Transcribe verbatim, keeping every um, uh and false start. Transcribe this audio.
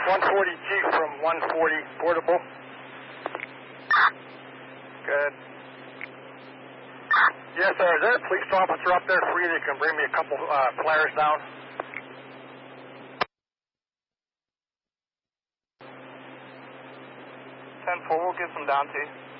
one forty Chief from one forty Portable. Good. Yes, sir. Is there a police officer up there for you that can bring me a couple uh, flares down? ten four, we'll get some down to you.